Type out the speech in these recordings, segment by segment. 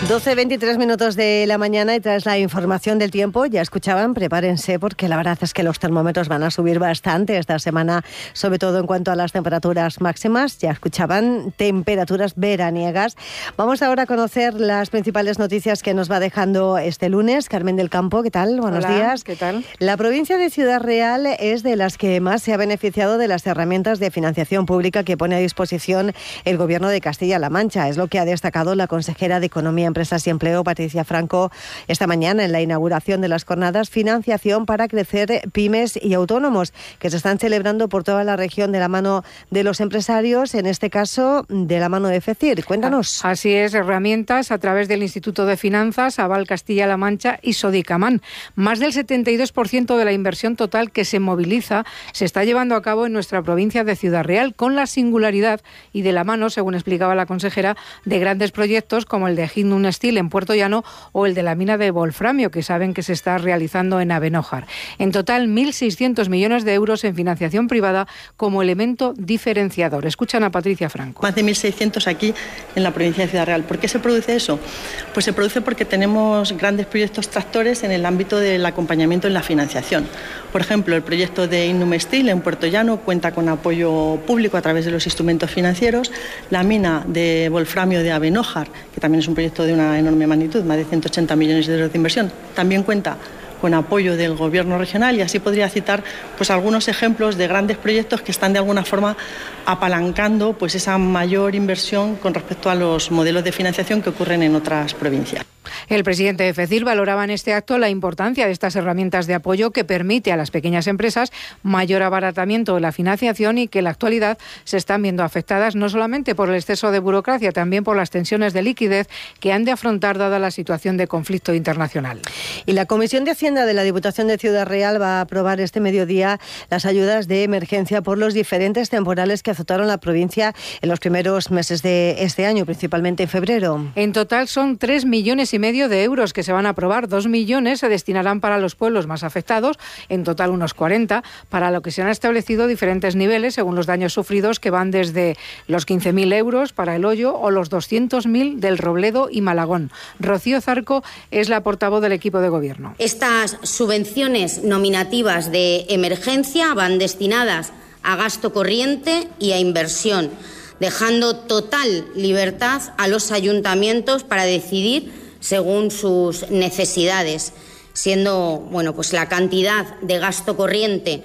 12:23 minutos de la mañana y tras la información del tiempo, ya escuchaban, prepárense porque la verdad es que los termómetros van a subir bastante esta semana, sobre todo en cuanto a las temperaturas máximas. Ya escuchaban temperaturas veraniegas. Vamos ahora a conocer las principales noticias que nos va dejando este lunes. Carmen del Campo, ¿qué tal? Buenos días. ¿Qué tal? La provincia de Ciudad Real es de las que más se ha beneficiado de las herramientas de financiación pública que pone a disposición el Gobierno de Castilla-La Mancha. Es lo que ha destacado la consejera de Economía, Empresas y Empleo, Patricia Franco, esta mañana en la inauguración de las jornadas Financiación para Crecer Pymes y Autónomos, que se están celebrando por toda la región de la mano de los empresarios, en este caso de la mano de FECIR. Cuéntanos. Así es, herramientas a través del Instituto de Finanzas, Aval Castilla-La Mancha y Sodicamán. Más del 72% de la inversión total que se moviliza se está llevando a cabo en nuestra provincia de Ciudad Real, con la singularidad y de la mano, según explicaba la consejera, de grandes proyectos como el de Hindun Steel en Puerto Llano o el de la mina de wolframio, que saben que se está realizando en Abenójar. En total, 1.600 millones de euros en financiación privada como elemento diferenciador. Escuchan a Patricia Franco. Más de 1.600 aquí en la provincia de Ciudad Real. ¿Por qué se produce eso? Pues se produce porque tenemos grandes proyectos tractores en el ámbito del acompañamiento en la financiación. Por ejemplo, el proyecto de Hindun Steel en Puerto Llano cuenta con apoyo público a través de los instrumentos financieros. La mina de wolframio de Abenójar, que también es un proyecto de una enorme magnitud, más de 180 millones de euros de inversión, también cuenta con apoyo del Gobierno regional, y así podría citar pues algunos ejemplos de grandes proyectos que están de alguna forma apalancando pues esa mayor inversión con respecto a los modelos de financiación que ocurren en otras provincias. El presidente de FECIR valoraba en este acto la importancia de estas herramientas de apoyo que permite a las pequeñas empresas mayor abaratamiento de la financiación y que en la actualidad se están viendo afectadas no solamente por el exceso de burocracia, también por las tensiones de liquidez que han de afrontar dada la situación de conflicto internacional. Y la Comisión de Hacienda de la Diputación de Ciudad Real va a aprobar este mediodía las ayudas de emergencia por los diferentes temporales que azotaron la provincia en los primeros meses de este año, principalmente en febrero. En total son 3,5 millones de euros que se van a aprobar. 2 millones se destinarán para los pueblos más afectados, en total unos 40, para lo que se han establecido diferentes niveles según los daños sufridos, que van desde los 15.000 euros para El Hoyo o los 200.000 del Robledo y Malagón. Rocío Zarco es la portavoz del equipo de gobierno. Estas subvenciones nominativas de emergencia van destinadas a gasto corriente y a inversión, dejando total libertad a los ayuntamientos para decidir según sus necesidades, siendo pues la cantidad de gasto corriente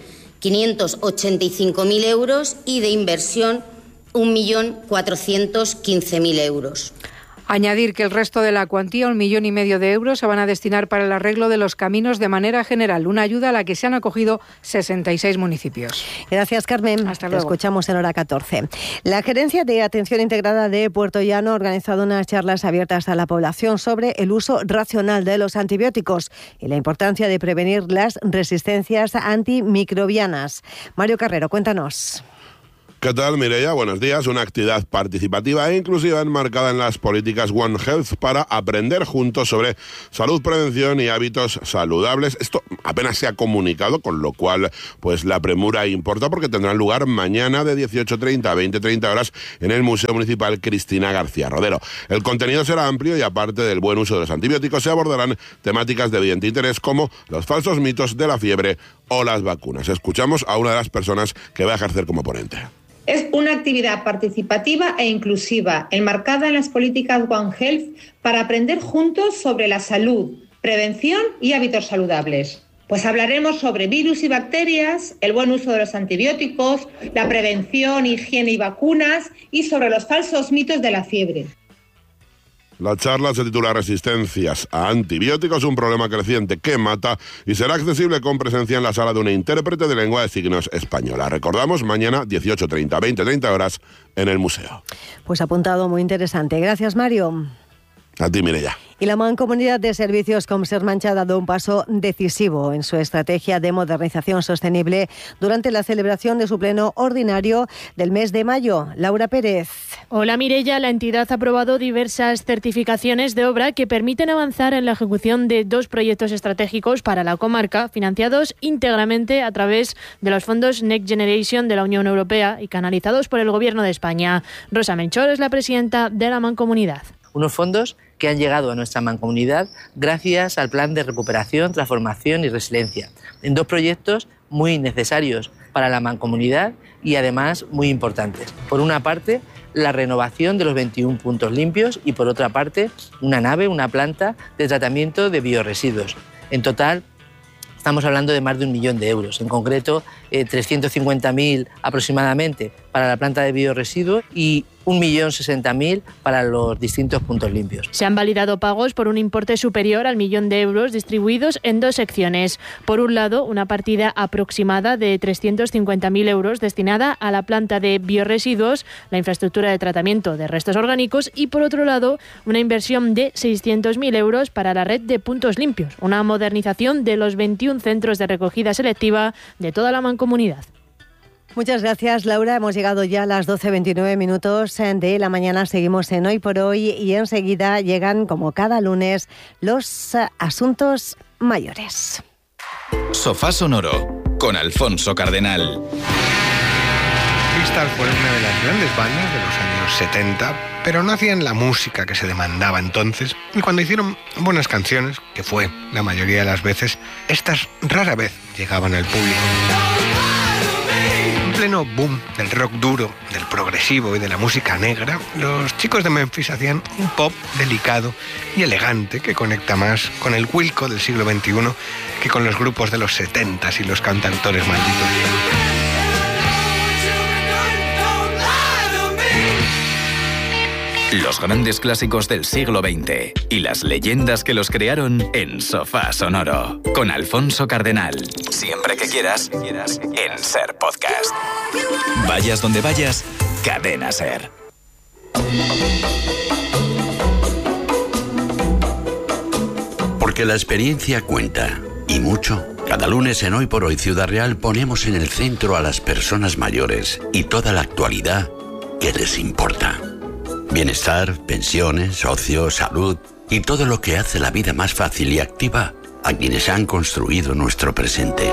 585.000 euros y de inversión 1.415.000 euros. Añadir que el resto de la cuantía, 1,5 millones de euros, se van a destinar para el arreglo de los caminos de manera general, una ayuda a la que se han acogido 66 municipios. Gracias, Carmen. Hasta luego. Te escuchamos en hora 14. La Gerencia de Atención Integrada de Puerto Llano ha organizado unas charlas abiertas a la población sobre el uso racional de los antibióticos y la importancia de prevenir las resistencias antimicrobianas. Mario Carrero, cuéntanos. ¿Qué tal, Mireia? Buenos días. Una actividad participativa e inclusiva enmarcada en las políticas One Health para aprender juntos sobre salud, prevención y hábitos saludables. Esto apenas se ha comunicado, con lo cual pues la premura importa, porque tendrán lugar mañana de 18:30 a 20:30 horas en el Museo Municipal Cristina García Rodero. El contenido será amplio y, aparte del buen uso de los antibióticos, se abordarán temáticas de evidente interés como los falsos mitos de la fiebre o las vacunas. Escuchamos a una de las personas que va a ejercer como ponente. Es una actividad participativa e inclusiva, enmarcada en las políticas One Health para aprender juntos sobre la salud, prevención y hábitos saludables. Pues hablaremos sobre virus y bacterias, el buen uso de los antibióticos, la prevención, higiene y vacunas, y sobre los falsos mitos de la fiebre. La charla se titula Resistencias a antibióticos, un problema creciente que mata, y será accesible con presencia en la sala de una intérprete de lengua de signos española. Recordamos, mañana 18:30, 20:30 horas en el museo. Pues apuntado, muy interesante. Gracias, Mario. A ti, Mireia. Y la Mancomunidad de Servicios Comser Mancha ha dado un paso decisivo en su estrategia de modernización sostenible durante la celebración de su pleno ordinario del mes de mayo. Laura Pérez. Hola, Mireia. La entidad ha aprobado diversas certificaciones de obra que permiten avanzar en la ejecución de 2 proyectos estratégicos para la comarca, financiados íntegramente a través de los fondos Next Generation de la Unión Europea y canalizados por el Gobierno de España. Rosa Melchor es la presidenta de la Mancomunidad. Unos fondos que han llegado a nuestra mancomunidad gracias al Plan de Recuperación, Transformación y Resiliencia, en 2 proyectos muy necesarios para la mancomunidad y además muy importantes. Por una parte, la renovación de los 21 puntos limpios y por otra parte, una planta de tratamiento de biorresiduos. En total, estamos hablando de más de 1 millón de euros, en concreto 350.000 aproximadamente para la planta de biorresiduos y 1.060.000 para los distintos puntos limpios. Se han validado pagos por un importe superior al 1 millón de euros distribuidos en 2 secciones. Por un lado, una partida aproximada de 350.000 euros destinada a la planta de biorresiduos, la infraestructura de tratamiento de restos orgánicos y, por otro lado, una inversión de 600.000 euros para la red de puntos limpios, una modernización de los 21 centros de recogida selectiva de toda la mancomunidad. Muchas gracias, Laura. Hemos llegado ya a las 12:29 minutos de la mañana. Seguimos en Hoy por Hoy y enseguida llegan, como cada lunes, los asuntos mayores. Sofá Sonoro con Alfonso Cardenal. Crystal fue una de las grandes bandas de los años 70, pero no hacían la música que se demandaba entonces. Y cuando hicieron buenas canciones, que fue la mayoría de las veces, estas rara vez llegaban al público. En pleno boom del rock duro, del progresivo y de la música negra, los chicos de Memphis hacían un pop delicado y elegante que conecta más con el Wilco del siglo XXI que con los grupos de los 70s y los cantautores malditos. Los grandes clásicos del siglo XX y las leyendas que los crearon en Sofá Sonoro con Alfonso Cardenal. Siempre que quieras, en SER Podcast. Vayas donde vayas, Cadena SER. Porque la experiencia cuenta, y mucho. Cada lunes en Hoy por Hoy Ciudad Real ponemos en el centro a las personas mayores y toda la actualidad que les importa. Bienestar, pensiones, ocio, salud y todo lo que hace la vida más fácil y activa a quienes han construido nuestro presente.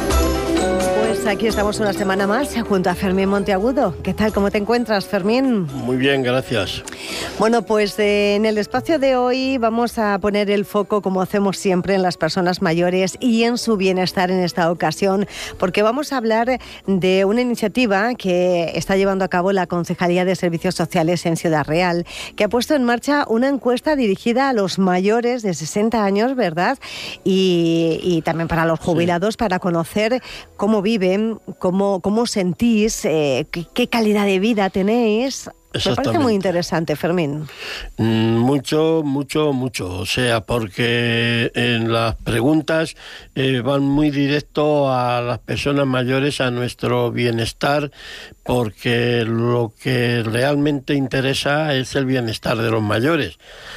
Pues aquí estamos una semana más junto a Fermín Monteagudo. ¿Qué tal? ¿Cómo te encuentras, Fermín? Muy bien, gracias. Bueno, pues en el espacio de hoy vamos a poner el foco, como hacemos siempre, en las personas mayores y en su bienestar en esta ocasión, porque vamos a hablar de una iniciativa que está llevando a cabo la Concejalía de Servicios Sociales en Ciudad Real, que ha puesto en marcha una encuesta dirigida a los mayores de 60 años, ¿verdad? Y también para los jubilados, sí, para conocer cómo viven, cómo sentís, qué calidad de vida tenéis. Me parece muy interesante, Fermín. Mucho. O sea, porque en las preguntas van muy directo a las personas mayores, a nuestro bienestar, porque lo que realmente interesa es el bienestar de los mayores.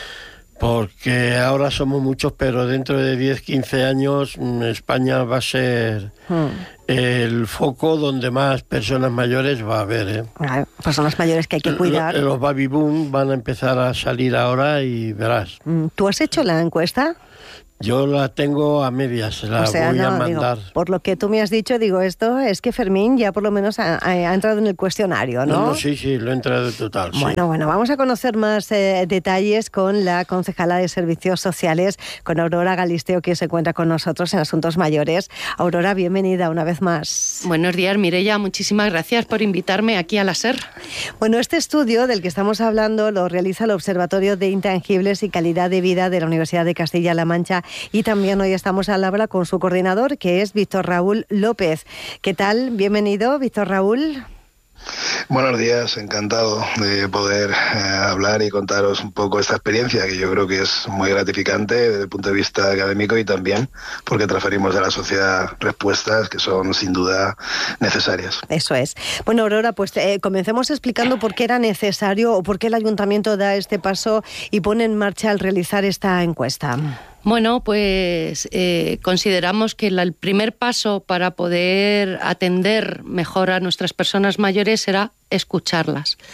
Porque ahora somos muchos, pero dentro de 10, 15 años España va a ser el foco donde más personas mayores va a haber. Personas mayores que hay que cuidar. Los baby boom van a empezar a salir ahora y verás. ¿Tú has hecho la encuesta? Yo la tengo a medias, voy a mandar. Digo, por lo que tú me has dicho, esto es que Fermín ya por lo menos ha entrado en el cuestionario, ¿no? No, sí, lo he entrado total. Bueno, vamos a conocer más detalles con la concejala de Servicios Sociales, con Aurora Galisteo, que se encuentra con nosotros en Asuntos Mayores. Aurora, bienvenida una vez más. Buenos días, Mireia. Muchísimas gracias por invitarme aquí a la SER. Bueno, este estudio del que estamos hablando lo realiza el Observatorio de Intangibles y Calidad de Vida de la Universidad de Castilla-La Mancha. Y también hoy estamos al habla con su coordinador, que es Víctor Raúl López. ¿Qué tal? Bienvenido, Víctor Raúl. Buenos días, encantado de poder hablar y contaros un poco esta experiencia, que yo creo que es muy gratificante desde el punto de vista académico y también porque transferimos a la sociedad respuestas que son sin duda necesarias. Eso es. Bueno, Aurora, pues comencemos explicando por qué era necesario o por qué el Ayuntamiento da este paso y pone en marcha al realizar esta encuesta. Bueno, pues consideramos que el primer paso para poder atender mejor a nuestras personas mayores será escucharlas.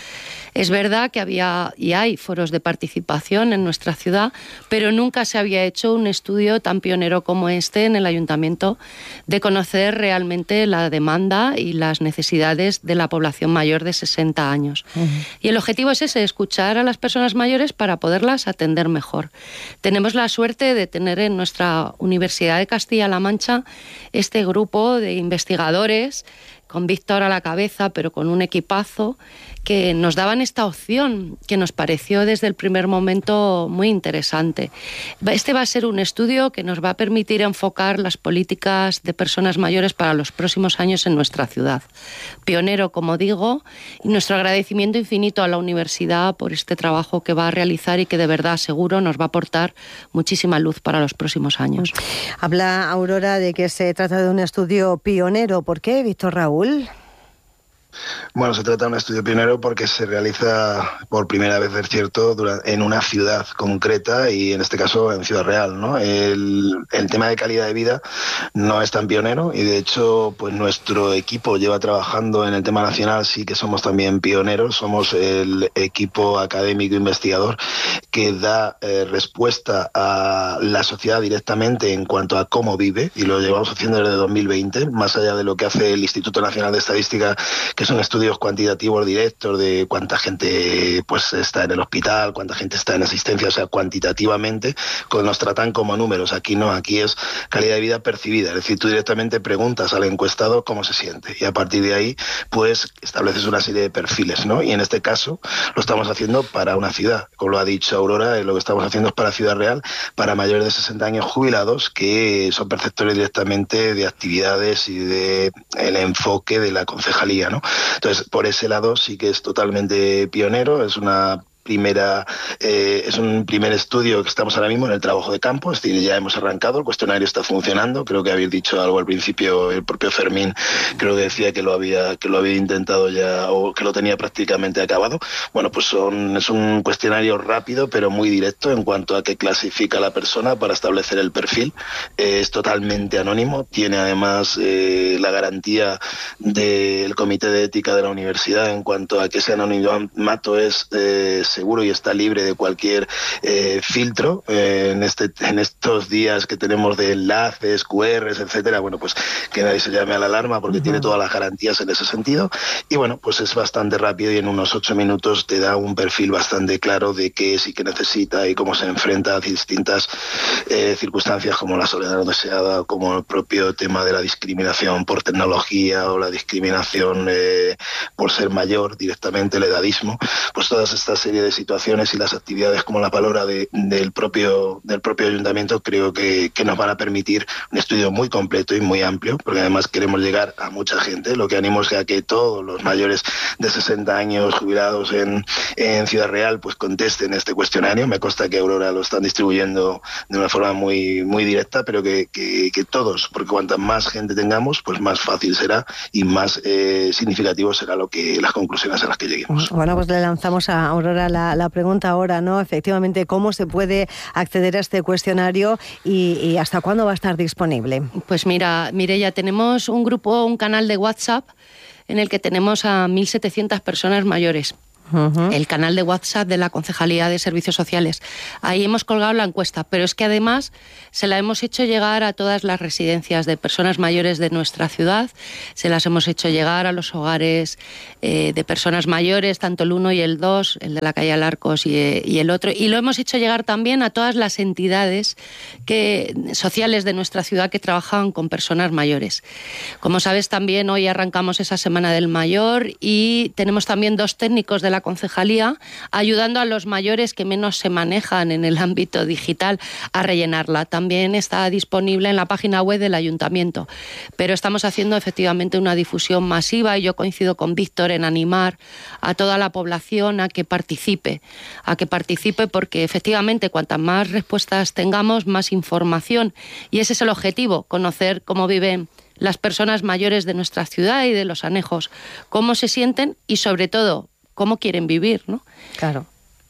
Es verdad que había y hay foros de participación en nuestra ciudad, pero nunca se había hecho un estudio tan pionero como este en el Ayuntamiento de conocer realmente la demanda y las necesidades de la población mayor de 60 años. Y el objetivo es ese, escuchar a las personas mayores para poderlas atender mejor. Tenemos la suerte de tener en nuestra Universidad de Castilla-La Mancha este grupo de investigadores, con Víctor a la cabeza, pero con un equipazo, que nos daban esta opción que nos pareció desde el primer momento muy interesante. Este va a ser un estudio que nos va a permitir enfocar las políticas de personas mayores para los próximos años en nuestra ciudad. Pionero, como digo, y nuestro agradecimiento infinito a la universidad por este trabajo que va a realizar y que de verdad seguro nos va a aportar muchísima luz para los próximos años. Habla Aurora de que se trata de un estudio pionero. ¿Por qué, Víctor Raúl? Bueno, se trata de un estudio pionero porque se realiza por primera vez, es cierto, en una ciudad concreta y en este caso en Ciudad Real, ¿no? El tema de calidad de vida no es tan pionero y de hecho pues nuestro equipo lleva trabajando en el tema nacional, sí que somos también pioneros, somos el equipo académico investigador que da respuesta a la sociedad directamente en cuanto a cómo vive y lo llevamos haciendo desde 2020, más allá de lo que hace el Instituto Nacional de Estadística, que son estudios cuantitativos directos de cuánta gente pues está en el hospital, cuánta gente está en asistencia, o sea, cuantitativamente nos tratan como números. Aquí no, aquí es calidad de vida percibida, es decir, tú directamente preguntas al encuestado cómo se siente y a partir de ahí pues estableces una serie de perfiles, ¿no? Y en este caso lo estamos haciendo para una ciudad, como lo ha dicho Aurora, lo que estamos haciendo es para Ciudad Real, para mayores de 60 años jubilados que son perceptores directamente de actividades y de el enfoque de la concejalía, ¿no? Entonces, por ese lado sí que es totalmente pionero, es un primer estudio que estamos ahora mismo en el trabajo de campo, es decir, ya hemos arrancado, el cuestionario está funcionando, creo que habéis dicho algo al principio, el propio Fermín creo que decía que lo había intentado ya o que lo tenía prácticamente acabado. Bueno, pues es un cuestionario rápido pero muy directo en cuanto a qué clasifica la persona para establecer el perfil, es totalmente anónimo, tiene además la garantía del Comité de Ética de la Universidad en cuanto a que ese anonimato es seguro y está libre de cualquier filtro en estos días que tenemos de enlaces, QRs, etcétera. Bueno, pues que nadie se llame a la alarma porque tiene todas las garantías en ese sentido y bueno, pues es bastante rápido y en unos 8 minutos te da un perfil bastante claro de qué es y qué necesita y cómo se enfrenta a distintas circunstancias como la soledad no deseada, como el propio tema de la discriminación por tecnología o la discriminación por ser mayor directamente, el edadismo, pues todas estas serie de situaciones y las actividades como la palabra del propio ayuntamiento creo que nos van a permitir un estudio muy completo y muy amplio, porque además queremos llegar a mucha gente. Lo que animo es a que todos los mayores de 60 años jubilados en Ciudad Real pues contesten este cuestionario. Me consta que Aurora lo están distribuyendo de una forma muy, muy directa, pero que todos, porque cuanta más gente tengamos, pues más fácil será y más significativo será las conclusiones a las que lleguemos. Bueno, pues le lanzamos a Aurora la pregunta ahora, ¿no? Efectivamente, ¿cómo se puede acceder a este cuestionario y hasta cuándo va a estar disponible? Pues mira, Mireia, tenemos un canal de WhatsApp en el que tenemos a 1.700 personas mayores. El canal de WhatsApp de la Concejalía de Servicios Sociales. Ahí hemos colgado la encuesta, pero es que además se la hemos hecho llegar a todas las residencias de personas mayores de nuestra ciudad, se las hemos hecho llegar a los hogares de personas mayores, tanto el 1 y el 2, el de la calle Alarcos y el otro, y lo hemos hecho llegar también a todas las entidades sociales de nuestra ciudad que trabajan con personas mayores. Como sabes, también hoy arrancamos esa Semana del Mayor y tenemos también 2 técnicos de la Concejalía ayudando a los mayores que menos se manejan en el ámbito digital a rellenarla. También está disponible en la página web del Ayuntamiento, pero estamos haciendo efectivamente una difusión masiva y yo coincido con Víctor en animar a toda la población a que participe porque efectivamente cuantas más respuestas tengamos, más información, y ese es el objetivo, conocer cómo viven las personas mayores de nuestra ciudad y de los anejos, cómo se sienten y sobre todo cómo quieren vivir, ¿no? Claro.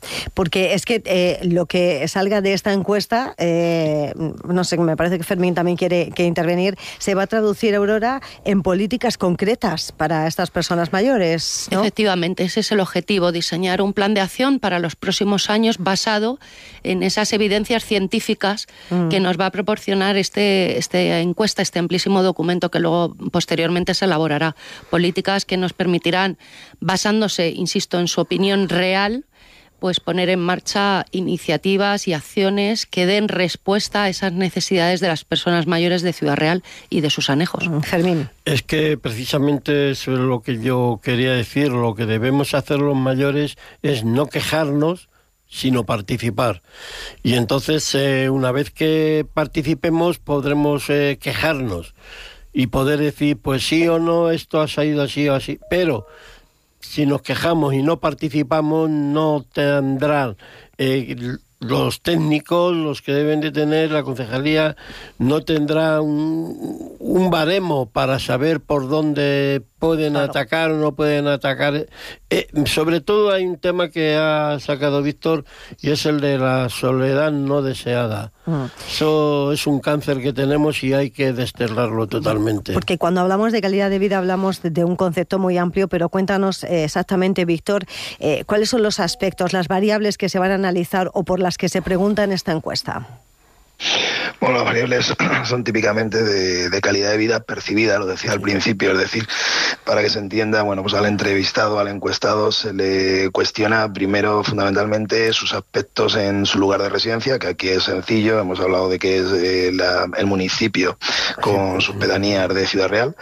Porque es que lo que salga de esta encuesta, no sé, me parece que Fermín también quiere intervenir, se va a traducir, Aurora, en políticas concretas para estas personas mayores, ¿no? Efectivamente, ese es el objetivo, diseñar un plan de acción para los próximos años basado en esas evidencias científicas que nos va a proporcionar esta encuesta, este amplísimo documento que luego posteriormente se elaborará. Políticas que nos permitirán, basándose, insisto, en su opinión real, pues poner en marcha iniciativas y acciones que den respuesta a esas necesidades de las personas mayores de Ciudad Real y de sus anejos. Fermín. Es que precisamente eso es lo que yo quería decir. Lo que debemos hacer los mayores es no quejarnos, sino participar. Y entonces, una vez que participemos, podremos quejarnos y poder decir, pues sí o no, esto ha salido así o así. Pero si nos quejamos y no participamos, no tendrán los técnicos, los que deben de tener la concejalía, no tendrá un baremo para saber por dónde pueden atacar o no pueden atacar. Sobre todo hay un tema que ha sacado Víctor y es el de la soledad no deseada. Eso es un cáncer que tenemos y hay que desterrarlo totalmente. Porque cuando hablamos de calidad de vida hablamos de un concepto muy amplio, pero cuéntanos exactamente, Víctor, cuáles son los aspectos, las variables que se van a analizar o por las que se pregunta en esta encuesta. Bueno, las variables son típicamente de calidad de vida percibida, lo decía al principio, es decir, para que se entienda, bueno, pues al entrevistado, al encuestado, se le cuestiona primero fundamentalmente sus aspectos en su lugar de residencia, que aquí es sencillo, hemos hablado de que es el municipio con sus pedanías de Ciudad Real,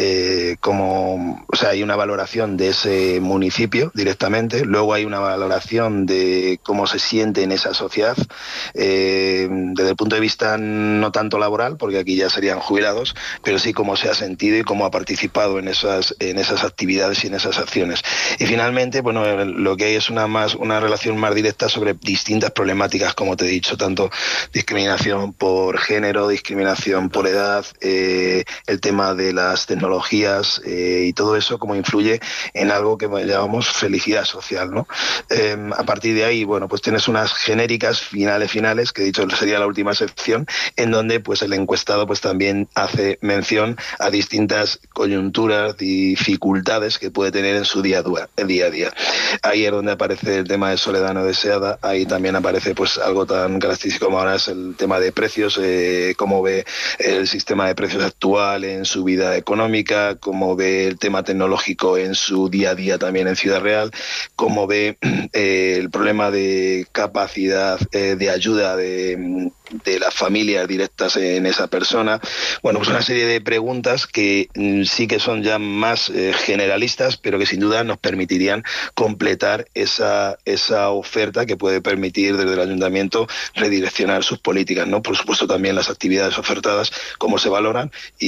hay una valoración de ese municipio directamente, luego hay una valoración de cómo se siente en esa sociedad, desde el punto de vista no tanto laboral, porque aquí ya serían jubilados, pero sí cómo se ha sentido y cómo ha participado en esas actividades y en esas acciones. Y finalmente, bueno, lo que hay es una relación más directa sobre distintas problemáticas, como te he dicho, tanto discriminación por género, discriminación por edad, el tema de las tecnologías y todo eso, cómo influye en algo que llamamos felicidad social, ¿no? A partir de ahí, bueno, pues tienes unas genéricas finales, que he dicho sería la última sección, en donde pues el encuestado pues también hace mención a distintas coyunturas, dificultades que puede tener en su día a día. Ahí es donde aparece el tema de soledad no deseada, ahí también aparece pues algo tan característico como ahora es el tema de precios, cómo ve el sistema de precios actual en su vida económica, cómo ve el tema tecnológico en su día a día también en Ciudad Real, cómo ve el problema de capacidad de ayuda de las familias directas en esa persona. Bueno, pues una serie de preguntas que sí que son ya más generalistas, pero que sin duda nos permitirían completar esa oferta que puede permitir desde el ayuntamiento redireccionar sus políticas, ¿no? Por supuesto también las actividades ofertadas, cómo se valoran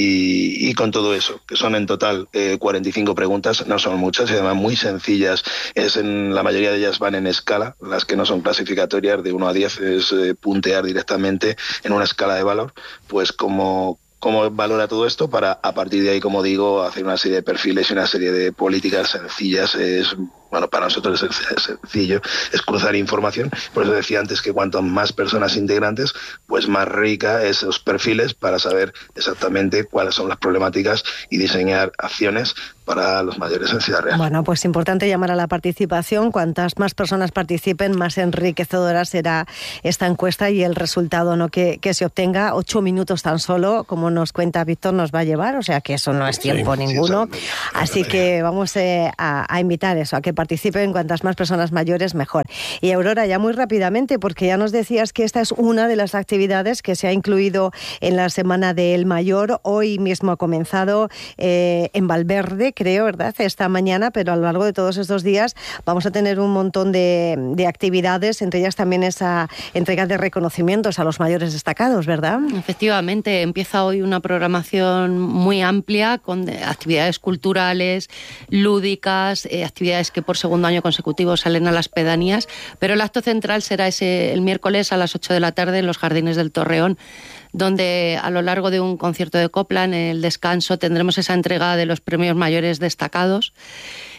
y con todo eso, que son en total 45 preguntas, no son muchas y además muy sencillas, la mayoría de ellas van en escala, las que no son clasificatorias de 1 a 10 es puntear directamente en una escala de valor, pues cómo valora todo esto para, a partir de ahí, como digo, hacer una serie de perfiles y una serie de políticas sencillas. Bueno, para nosotros es sencillo, es cruzar información. Por eso decía antes que cuanto más personas integrantes, pues más rica esos perfiles para saber exactamente cuáles son las problemáticas y diseñar acciones para los mayores en Ciudad Real. Bueno, pues importante llamar a la participación. Cuantas más personas participen, más enriquecedora será esta encuesta y el resultado, ¿no?, que se obtenga. 8 minutos tan solo, como nos cuenta Víctor, nos va a llevar, o sea que eso no es tiempo ninguno. Así que vamos a invitar eso, a que participen cuantas más personas mayores, mejor. Y Aurora, ya muy rápidamente, porque ya nos decías que esta es una de las actividades que se ha incluido en la Semana del Mayor. Hoy mismo ha comenzado en Valverde, creo, ¿verdad?, esta mañana, pero a lo largo de todos estos días vamos a tener un montón de actividades, entre ellas también esa entrega de reconocimientos a los mayores destacados, ¿verdad? Efectivamente, empieza hoy una programación muy amplia con actividades culturales, lúdicas, actividades que por segundo año consecutivo salen a las pedanías, pero el acto central será el miércoles a las 8 de la tarde en los Jardines del Torreón, donde a lo largo de un concierto de copla, en el descanso, tendremos esa entrega de los premios mayores destacados,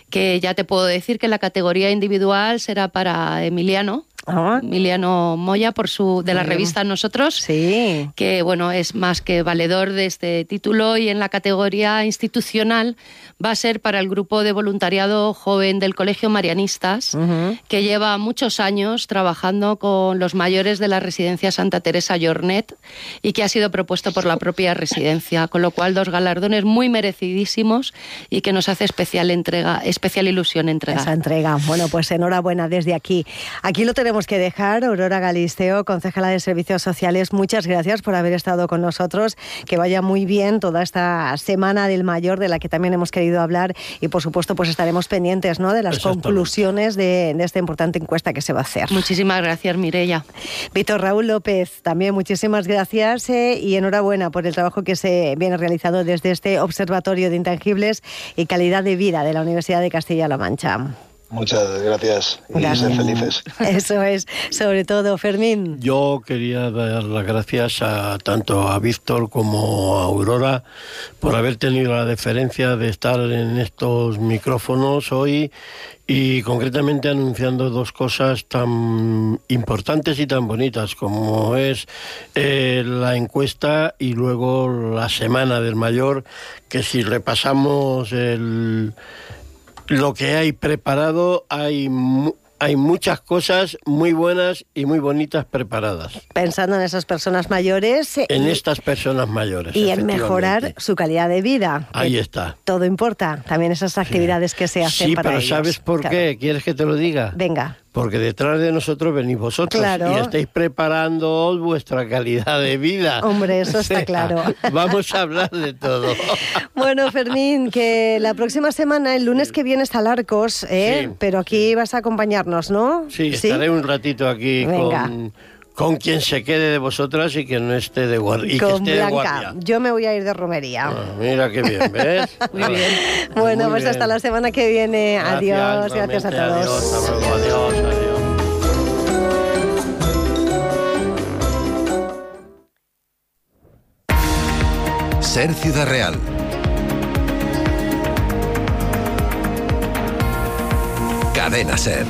que ya te puedo decir que la categoría individual será para Emiliano Moya de la revista Nosotros, que bueno, es más que valedor de este título, y en la categoría institucional va a ser para el grupo de voluntariado joven del Colegio Marianistas, que lleva muchos años trabajando con los mayores de la residencia Santa Teresa Llornet y que ha sido propuesto por la propia residencia, con lo cual 2 galardones muy merecidísimos y que nos hace especial ilusión entregar. Esa entrega. Bueno, pues enhorabuena desde aquí. Aquí lo tenemos que dejar. Aurora Galisteo, concejala de Servicios Sociales, muchas gracias por haber estado con nosotros. Que vaya muy bien toda esta Semana del Mayor, de la que también hemos querido hablar, y por supuesto pues estaremos pendientes, ¿no?, de las conclusiones de esta importante encuesta que se va a hacer. Muchísimas gracias, Mireia. Víctor Raúl López, también muchísimas gracias y enhorabuena por el trabajo que se viene realizando desde este Observatorio de Intangibles y Calidad de Vida de la Universidad de Castilla-La Mancha. Muchas gracias y ser felices. Eso es, sobre todo, Fermín. Yo quería dar las gracias tanto a Víctor como a Aurora por haber tenido la deferencia de estar en estos micrófonos hoy y concretamente anunciando 2 cosas tan importantes y tan bonitas como es la encuesta y luego la Semana del Mayor, que si repasamos lo que hay preparado, hay muchas cosas muy buenas y muy bonitas preparadas. Pensando en esas personas mayores. En estas personas mayores. Y en mejorar su calidad de vida. Ahí está. Todo importa. También esas actividades que se hacen para ellos. Sí, pero ¿sabes por qué? ¿Quieres que te lo diga? Venga. Porque detrás de nosotros venís vosotros y estáis preparando vuestra calidad de vida. Hombre, eso está claro. Vamos a hablar de todo. Bueno, Fermín, que la próxima semana, el lunes que viene, está Arcos, pero aquí vas a acompañarnos, ¿no? Sí, estaré un ratito aquí con quien se quede de vosotras y quien no esté de guardia. Y con que esté Blanca. De guardia. Yo me voy a ir de romería. Mira qué bien, ¿ves? Muy bien. Bueno, Muy pues bien. Hasta la semana que viene. Adiós, gracias a todos. Adiós, hasta luego, adiós. Ser Ciudad Real. Cadena Ser.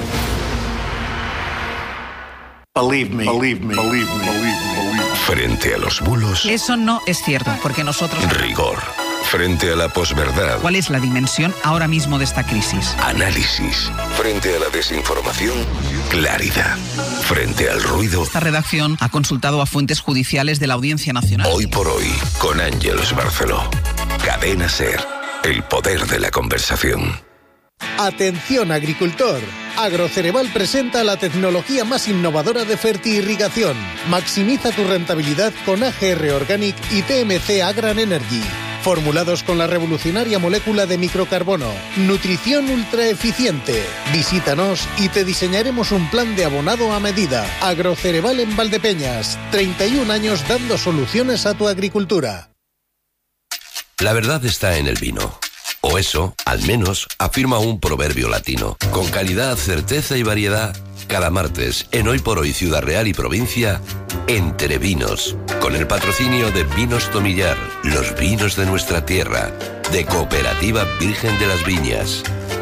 Believe me, believe me, believe me, believe me. Frente a los bulos. Eso no es cierto, porque nosotros... Rigor. Frente a la posverdad. ¿Cuál es la dimensión ahora mismo de esta crisis? Análisis. Frente a la desinformación. Claridad. Frente al ruido. Esta redacción ha consultado a fuentes judiciales de la Audiencia Nacional. Hoy por hoy, con Ángeles Barceló. Cadena Ser. El poder de la conversación. Atención agricultor, Agrocereval presenta la tecnología más innovadora de fertirrigación. Maximiza tu rentabilidad con AGR Organic y TMC Agran Energy. Formulados con la revolucionaria molécula de microcarbono. Nutrición ultra eficiente. Visítanos y te diseñaremos un plan de abonado a medida. Agrocereval en Valdepeñas. 31 años dando soluciones a tu agricultura. La verdad está en el vino. O eso, al menos, afirma un proverbio latino. Con calidad, certeza y variedad, cada martes, en Hoy por Hoy Ciudad Real y Provincia, Entre Vinos, con el patrocinio de Vinos Tomillar, los vinos de nuestra tierra, de Cooperativa Virgen de las Viñas.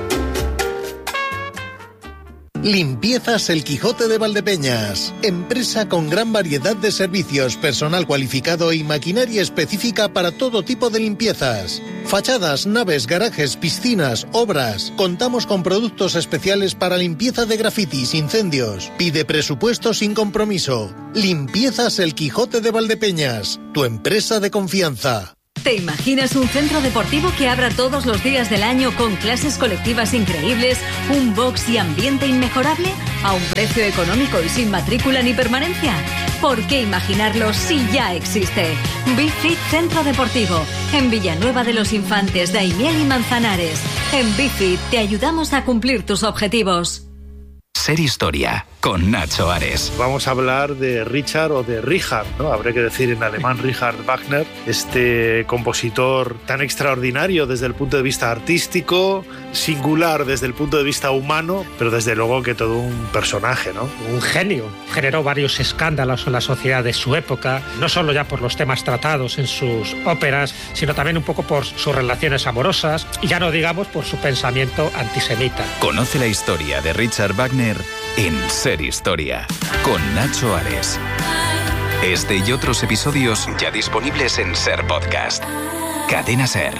Limpiezas El Quijote de Valdepeñas. Empresa con gran variedad de servicios, personal cualificado y maquinaria específica para todo tipo de limpiezas. Fachadas, naves, garajes, piscinas, obras. Contamos con productos especiales para limpieza de grafitis, incendios. Pide presupuesto sin compromiso. Limpiezas El Quijote de Valdepeñas. Tu empresa de confianza. ¿Te imaginas un centro deportivo que abra todos los días del año con clases colectivas increíbles, un box y ambiente inmejorable? ¿A un precio económico y sin matrícula ni permanencia? ¿Por qué imaginarlo si ya existe? BeFit Centro Deportivo, en Villanueva de los Infantes, Daimiel y Manzanares. En BeFit te ayudamos a cumplir tus objetivos. Ser Historia, con Nacho Ares. Vamos a hablar de Richard o de Richard, ¿no? Habrá que decir en alemán Richard Wagner, este compositor tan extraordinario desde el punto de vista artístico, singular desde el punto de vista humano, pero desde luego que todo un personaje, ¿no? Un genio. Generó varios escándalos en la sociedad de su época, no solo ya por los temas tratados en sus óperas, sino también un poco por sus relaciones amorosas y ya no digamos por su pensamiento antisemita. Conoce la historia de Richard Wagner en Ser Historia, con Nacho Ares. Este y otros episodios ya disponibles en Ser Podcast. Cadena Ser.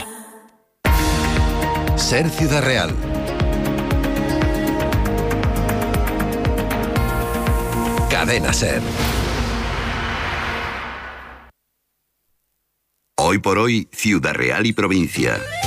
Ser Ciudad Real. Cadena Ser. Hoy por hoy, Ciudad Real y provincia.